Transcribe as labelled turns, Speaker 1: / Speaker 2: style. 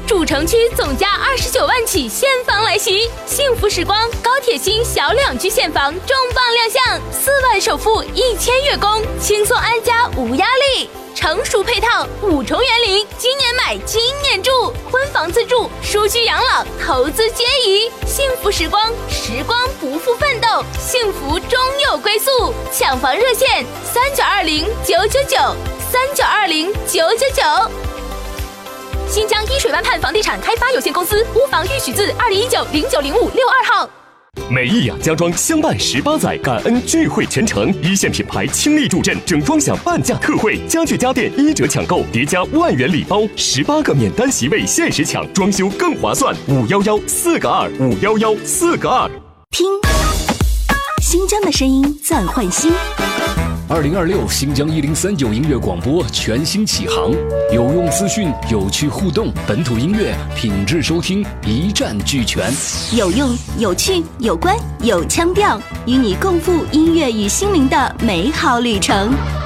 Speaker 1: 主城区总价29万起现房来袭，幸福时光高铁新小两居现房重磅亮相，4万首付1000月供，轻松安家无压力。成熟配套5重园林，今年买今年住，婚房自住、舒居养老、投资皆宜。幸福时光，时光不负奋斗，幸福终有归宿。抢房热线3920-999，3920-999。新疆依水湾畔房地产开发有限公司，屋房预许字2019090562号。
Speaker 2: 美意雅家装相伴18载，感恩聚会全程，一线品牌倾力助阵，整装享半价特惠，家具家电1折抢购，叠加1万元礼包，18个免单席位限时抢，装修更划算。511-4个2，511-4个2。
Speaker 3: 听新疆的声音，再焕新。
Speaker 4: 2026新疆1039音乐广播全新启航，有用资讯，有趣互动，本土音乐品质收听一站俱全，
Speaker 3: 有用、有趣、有关、有腔调，与你共赴音乐与心灵的美好旅程。